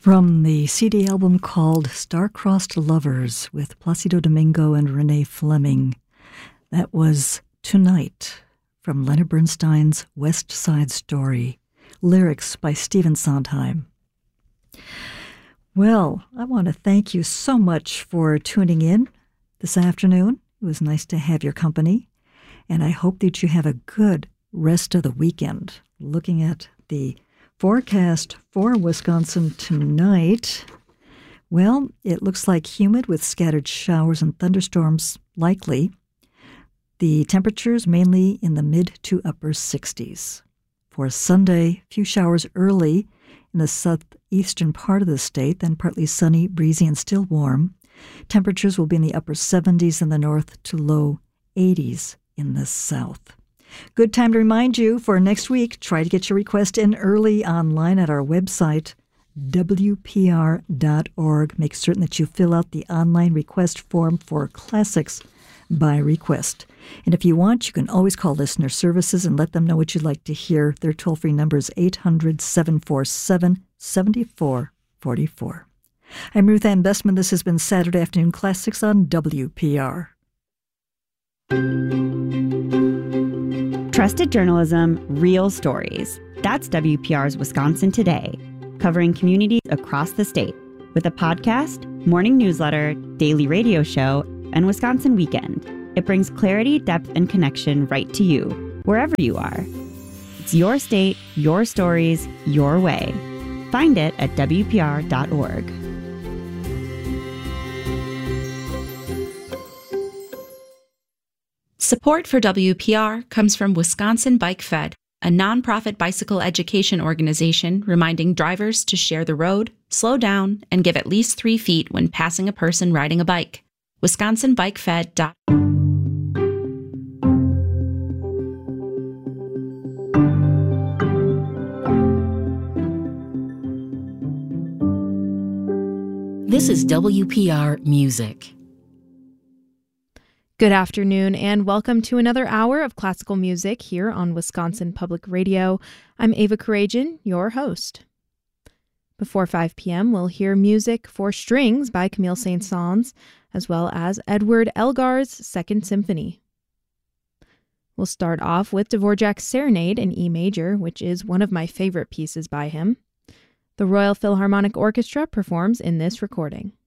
From the CD album called Star-Crossed Lovers with Placido Domingo and Renee Fleming, that was Tonight from Leonard Bernstein's West Side Story, lyrics by Stephen Sondheim. Well, I want to thank you so much for tuning in this afternoon. It was nice to have your company, and I hope that you have a good rest of the weekend. Looking at the forecast for Wisconsin tonight, well, it looks like humid with scattered showers and thunderstorms likely. The temperatures mainly in the mid to upper 60s. For Sunday, few showers early in the southeastern part of the state, then partly sunny, breezy, and still warm. Temperatures will be in the upper 70s in the north to low 80s in the south. Good time to remind you for next week, try to get your request in early online at our website, WPR.org. Make certain that you fill out the online request form for Classics by Request. And if you want, you can always call Listener Services and let them know what you'd like to hear. Their toll-free number is 800-747-7444. I'm Ruth Ann Bestman. This has been Saturday Afternoon Classics on WPR. Trusted journalism, real stories. That's WPR's Wisconsin Today, covering communities across the state with a podcast, morning newsletter, daily radio show, and Wisconsin Weekend. It brings clarity, depth, and connection right to you, wherever you are. It's your state, your stories, your way. Find it at WPR.org. Support for WPR comes from Wisconsin Bike Fed, a nonprofit bicycle education organization reminding drivers to share the road, slow down, and give at least 3 feet when passing a person riding a bike. WisconsinBikeFed.org. This is WPR Music. Good afternoon and welcome to another hour of classical music here on Wisconsin Public Radio. I'm Ava Karajan, your host. Before 5 p.m., we'll hear music for strings by Camille Saint-Saëns, as well as Edward Elgar's Second Symphony. We'll start off with Dvorak's Serenade in E major, which is one of my favorite pieces by him. The Royal Philharmonic Orchestra performs in this recording.